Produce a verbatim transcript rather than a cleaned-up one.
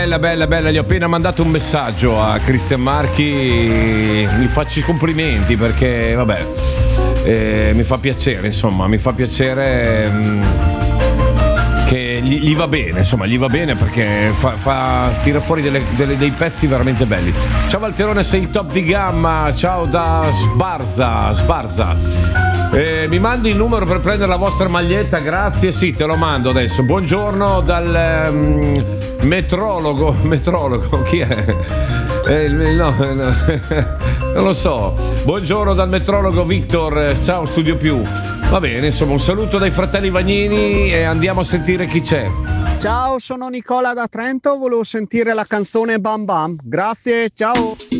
Bella, bella, bella, gli ho appena mandato un messaggio a Cristian Marchi, gli faccio i complimenti perché, vabbè, eh, mi fa piacere, insomma, mi fa piacere mh, che gli, gli va bene, insomma, gli va bene perché fa, fa tira fuori delle, delle, dei pezzi veramente belli. Ciao Valterone, sei top di gamma, ciao da Sbarza, Sbarza. Eh, mi mandi il numero per prendere la vostra maglietta, grazie. Sì, te lo mando adesso. Buongiorno dal um, metrologo. Metrologo, chi è? Eh, no, no, non lo so. Buongiorno dal metrologo Victor. Ciao Studio Più. Va bene, insomma, un saluto dai fratelli Vagnini e andiamo a sentire chi c'è. Ciao, sono Nicola da Trento. Volevo sentire la canzone Bam Bam. Grazie, ciao.